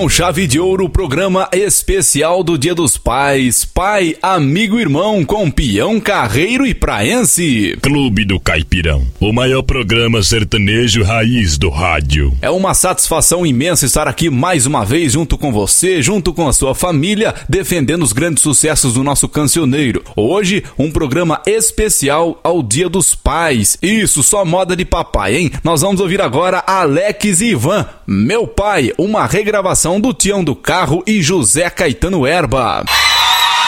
com chave de ouro o programa especial do Dia dos Pais. Pai, amigo, irmão, com peão, carreiro e praense. Clube do Caipirão, o maior programa sertanejo raiz do rádio. É uma satisfação imensa estar aqui mais uma vez junto com você, junto com a sua família, defendendo os grandes sucessos do nosso cancioneiro. Hoje, um programa especial ao Dia dos Pais. Isso, só moda de papai, hein? Nós vamos ouvir agora Alex e Ivan, Meu Pai, uma regravação do Tião do Carro e José Caetano Herba.